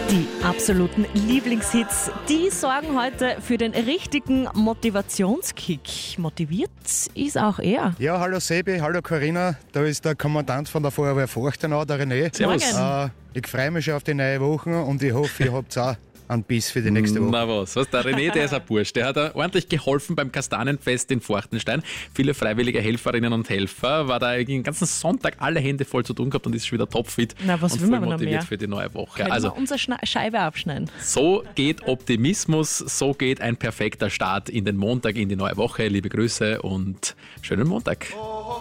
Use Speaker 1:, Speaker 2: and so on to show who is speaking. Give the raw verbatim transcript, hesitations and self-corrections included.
Speaker 1: Die absoluten Lieblingshits, die sorgen heute für den richtigen Motivationskick. Motiviert ist auch er.
Speaker 2: Ja, hallo Sebi, hallo Corinna, da ist der Kommandant von der Feuerwehr Forchtenau, der René.
Speaker 1: Servus.
Speaker 2: Äh, ich freue mich schon auf die neue Woche und ich hoffe, ihr habt auch einen Biss für die nächste Woche.
Speaker 3: Na was, was der René, der ist ein Bursch. Der hat ordentlich geholfen beim Kastanienfest in Forchtenstein. Viele freiwillige Helferinnen und Helfer, war da den ganzen Sonntag alle Hände voll zu tun gehabt und ist schon wieder topfit
Speaker 1: Na, was
Speaker 3: und
Speaker 1: will
Speaker 3: voll
Speaker 1: man noch
Speaker 3: motiviert
Speaker 1: mehr?
Speaker 3: für die neue Woche.
Speaker 1: Können
Speaker 3: Also
Speaker 1: wir unsere Schna- Scheibe abschneiden.
Speaker 3: so geht Optimismus, so geht ein perfekter Start in den Montag, in die neue Woche. Liebe Grüße und schönen Montag.